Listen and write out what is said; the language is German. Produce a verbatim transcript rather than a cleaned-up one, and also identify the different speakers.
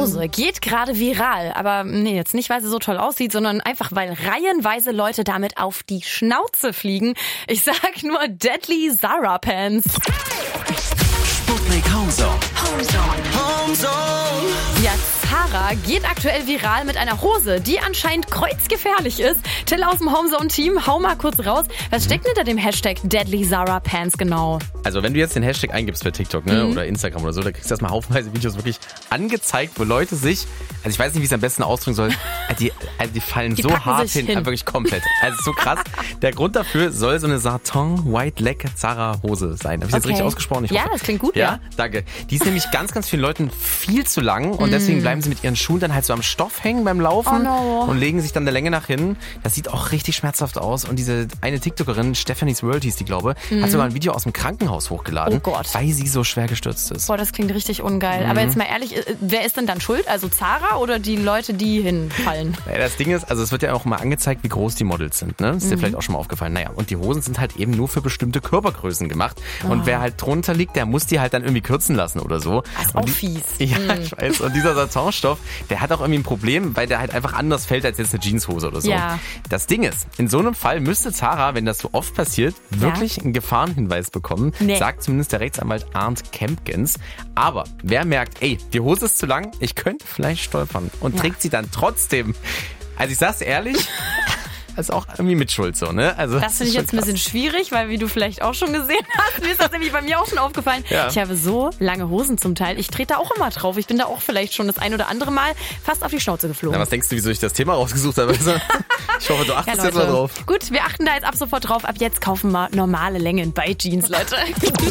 Speaker 1: Hose geht gerade viral. Aber nee, jetzt nicht, weil sie so toll aussieht, sondern einfach, weil reihenweise Leute damit auf die Schnauze fliegen. Ich sag nur Deadly Zara Pants.
Speaker 2: Sputnik Homezone. Homezone. Homezone.
Speaker 1: Ja, Zara geht aktuell viral mit einer Hose, die anscheinend kreuzgefährlich ist. Till aus dem Homezone-Team, hau mal kurz raus. Was steckt hinter dem Hashtag Deadly Zara Pants genau?
Speaker 3: Also wenn du jetzt den Hashtag eingibst für TikTok, ne,
Speaker 1: Mhm.
Speaker 3: oder Instagram oder so, da kriegst du erstmal haufenweise Videos wirklich angezeigt, wo Leute sich, also ich weiß nicht, wie ich es am besten ausdrücken soll, die, also die fallen
Speaker 1: Die
Speaker 3: so
Speaker 1: packen
Speaker 3: hart
Speaker 1: sich
Speaker 3: hin,
Speaker 1: hin.
Speaker 3: also wirklich komplett. Also so krass. Der Grund dafür soll so eine Satin White Leg Zara Hose sein. Habe ich das
Speaker 1: Okay.
Speaker 3: richtig ausgesprochen? Ich
Speaker 1: Ja,
Speaker 3: hoffe.
Speaker 1: das klingt gut,
Speaker 3: Ja,
Speaker 1: ja.
Speaker 3: danke. Die ist nämlich ganz, ganz vielen Leuten viel zu lang und deswegen bleiben sie mit ihren Schuhen dann halt so am Stoff hängen beim Laufen
Speaker 1: Oh no.
Speaker 3: und legen sich dann der Länge nach hin. Das sieht auch richtig schmerzhaft aus und diese eine TikTokerin, Stephanie's World hieß die, glaube ich, hat sogar ein Video aus dem Krankenhaus hochgeladen,
Speaker 1: Oh Gott.
Speaker 3: weil sie so schwer gestürzt ist.
Speaker 1: Boah, das klingt richtig ungeil. Aber jetzt mal ehrlich, äh, wer ist denn dann schuld? Also Zara oder die Leute, die hinfallen?
Speaker 3: Naja, das Ding ist, also es wird ja auch mal angezeigt, wie groß die Models sind. Ne? Das ist dir vielleicht auch schon mal aufgefallen. Naja, und die Hosen sind halt eben nur für bestimmte Körpergrößen gemacht. Und wer halt drunter liegt, der muss die halt dann irgendwie kürzen lassen oder so.
Speaker 1: Das ist
Speaker 3: Und
Speaker 1: auch
Speaker 3: die-
Speaker 1: fies.
Speaker 3: Ja, ich weiß. Und dieser Satinstoff, der hat auch irgendwie ein Problem, weil der halt einfach anders fällt als jetzt eine Jeanshose oder so.
Speaker 1: Ja.
Speaker 3: Das Ding ist, in so einem Fall müsste Zara, wenn das so oft passiert, wirklich einen Gefahrenhinweis bekommen.
Speaker 1: Nee.
Speaker 3: Sagt zumindest der Rechtsanwalt Arndt Kempkens. Aber wer merkt, ey, die Hose ist zu lang, ich könnte vielleicht stolpern und
Speaker 1: Ja.
Speaker 3: trägt sie dann trotzdem. Also ich sag's ehrlich, ist auch irgendwie Mitschuld so, ne? Also
Speaker 1: Das finde ich jetzt ein bisschen schwierig, weil wie du vielleicht auch schon gesehen hast, mir ist das nämlich bei mir auch schon aufgefallen.
Speaker 3: Ja.
Speaker 1: Ich habe so lange Hosen zum Teil. Ich trete da auch immer drauf. Ich bin da auch vielleicht schon das ein oder andere Mal fast auf die Schnauze geflogen.
Speaker 3: Na, was denkst du, wieso ich das Thema rausgesucht habe? Also, ich hoffe, du
Speaker 1: Ja,
Speaker 3: achtest jetzt mal drauf.
Speaker 1: Gut, wir achten da jetzt ab sofort drauf. Ab jetzt kaufen wir normale Längen bei Jeans, Leute.